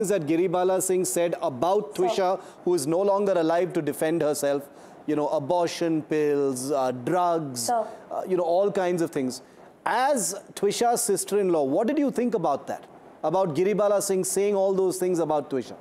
that Giribala Singh said about Twisha, who is no longer alive to defend herself, you know, abortion pills, drugs, you know, all kinds of things. As Twisha's sister-in-law, what did you think about that? About Giribala Singh saying all those things about Twisha?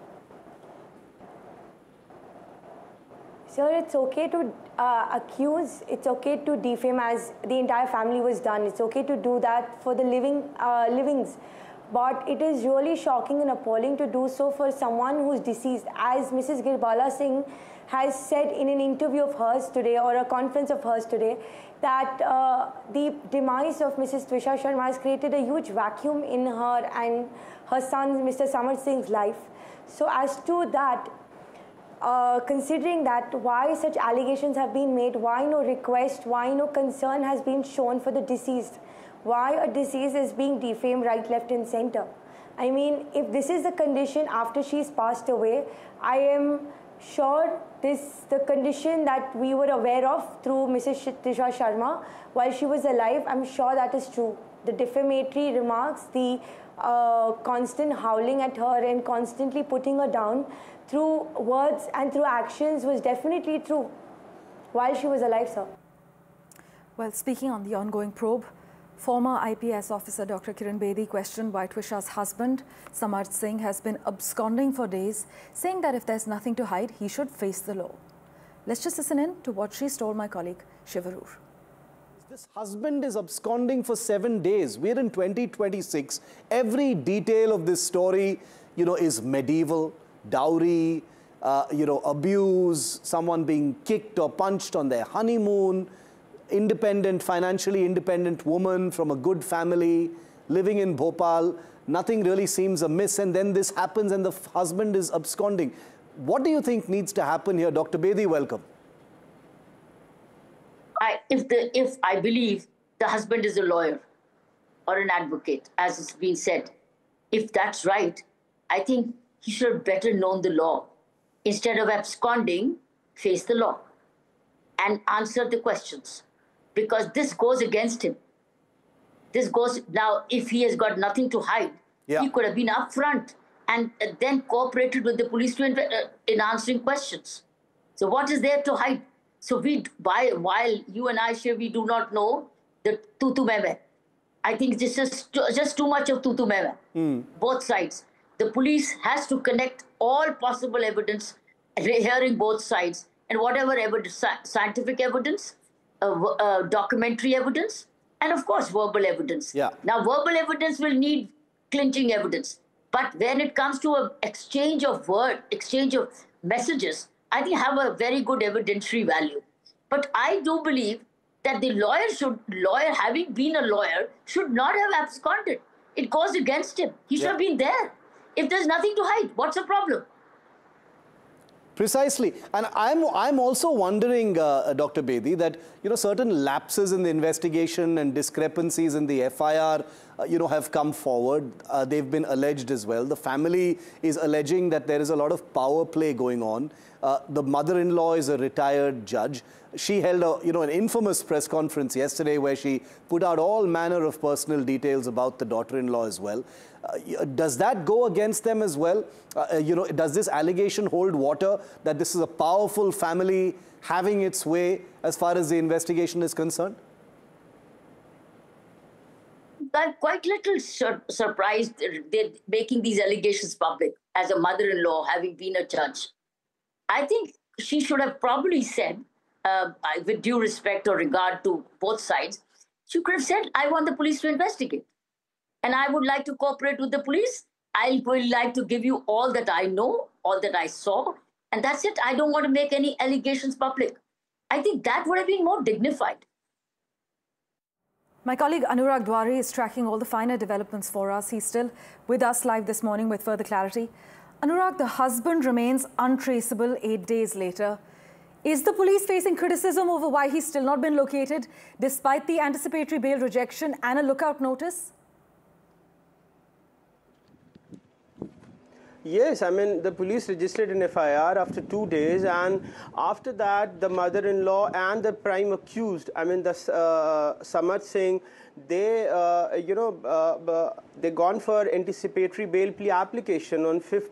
Sir, it's okay to accuse, it's okay to defame as the entire family was done. It's okay to do that for the livings. But it is really shocking and appalling to do so for someone who's deceased. As Mrs. Giribala Singh has said in an interview of hers today, or a conference of hers today, that the demise of Mrs. Twisha Sharma has created a huge vacuum in her and her son, Mr. Samar Singh's life. So as to that, considering that, why such allegations have been made, why no request, why no concern has been shown for the deceased, why a deceased is being defamed right, left and center. I mean, if this is the condition after she's passed away, I am sure the condition that we were aware of through Mrs. Twisha Sharma while she was alive, I'm sure that is true. The defamatory remarks, the constant howling at her and constantly putting her down through words and through actions was definitely true while she was alive, sir. Well, speaking on the ongoing probe, former IPS officer Dr. Kiran Bedi questioned why Twisha's husband, Samarth Singh, has been absconding for days, saying that if there's nothing to hide, he should face the law. Let's just listen in to what she's told my colleague, Shivarur. This husband is absconding for 7 days. We're in 2026. Every detail of this story, you know, is medieval. Dowry, you know, abuse, someone being kicked or punched on their honeymoon, independent, financially independent woman from a good family, living in Bhopal. Nothing really seems amiss, and then this happens and the husband is absconding. What do you think needs to happen here? Dr. Bedi, welcome. If I believe the husband is a lawyer or an advocate, as it's been said, if that's right, I think he should have better known the law. Instead of absconding, face the law and answer the questions, because this goes against him. This goes now, if he has got nothing to hide, he could have been upfront and then cooperated with the police in answering questions. So what is there to hide? So while you and I, Shiv, we do not know the tutu meme. I think this is just too much of tutu meme. Both sides. The police has to connect all possible evidence, hearing both sides, and whatever evidence, scientific evidence, documentary evidence, and of course verbal evidence. Now verbal evidence will need clinching evidence, but when it comes to an exchange of messages, I think have a very good evidentiary value. But I do believe that the lawyer, having been a lawyer, should not have absconded. It goes against him. He should have been there. If there's nothing to hide, what's the problem? Precisely. And I'm also wondering, Dr. Bedi, that, you know, certain lapses in the investigation and discrepancies in the FIR, you know, have come forward. They've been alleged as well. The family is alleging that there is a lot of power play going on. The mother-in-law is a retired judge. She held an infamous press conference yesterday where she put out all manner of personal details about the daughter-in-law as well. Does that go against them as well? You know, does this allegation hold water that this is a powerful family having its way as far as the investigation is concerned? I'm quite little surprised they're making these allegations public as a mother-in-law, having been a judge. I think she should have probably said, with due respect or regard to both sides, she could have said, I want the police to investigate. And I would like to cooperate with the police. I would like to give you all that I know, all that I saw, and that's it. I don't want to make any allegations public. I think that would have been more dignified. My colleague Anurag Dwari is tracking all the finer developments for us. He's still with us live this morning with further clarity. Anurag, the husband remains untraceable 8 days later. Is the police facing criticism over why he's still not been located, despite the anticipatory bail rejection and a lookout notice? Yes, I mean, the police registered an FIR after 2 days, and after that, the mother-in-law and the prime accused, I mean, the Samarth Singh, they, they gone for anticipatory bail plea application on 5th